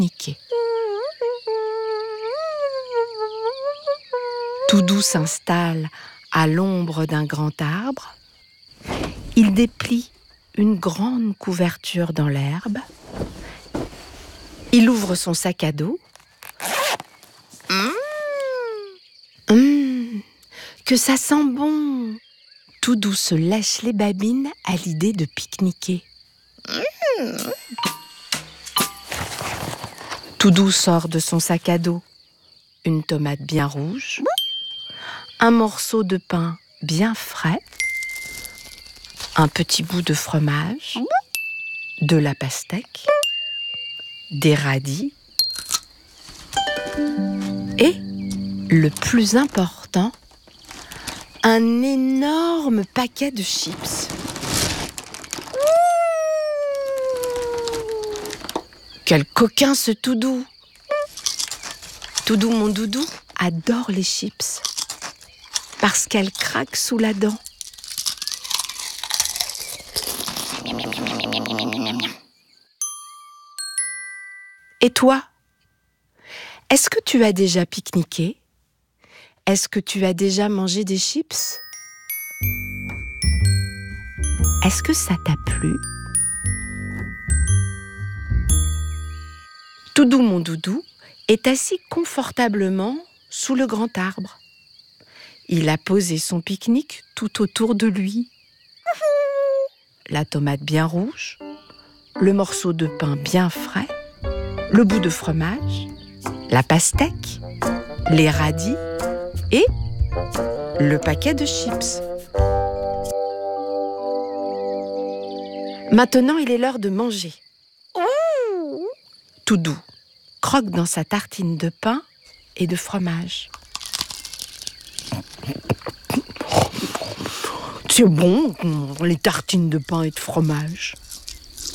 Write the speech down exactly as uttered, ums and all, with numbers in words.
pique-niquer. Toudou s'installe à l'ombre d'un grand arbre. Il déplie une grande couverture dans l'herbe. Il ouvre son sac à dos. Mmh. Mmh, que ça sent bon! Toudou se lèche les babines à l'idée de pique-niquer. Mmh. Toudou sort de son sac à dos une tomate bien rouge, un morceau de pain bien frais, un petit bout de fromage, de la pastèque, des radis et, le plus important, un énorme paquet de chips. Quel coquin ce Toudou! Toudou mon doudou adore les chips parce qu'elles craquent sous la dent. Et toi? Est-ce que tu as déjà pique-niqué? Est-ce que tu as déjà mangé des chips? Est-ce que ça t'a plu? Toudou mon doudou est assis confortablement sous le grand arbre. Il a posé son pique-nique tout autour de lui. La tomate bien rouge, le morceau de pain bien frais, le bout de fromage, la pastèque, les radis et le paquet de chips. Maintenant, il est l'heure de manger. Toudou croque dans sa tartine de pain et de fromage. C'est bon, les tartines de pain et de fromage.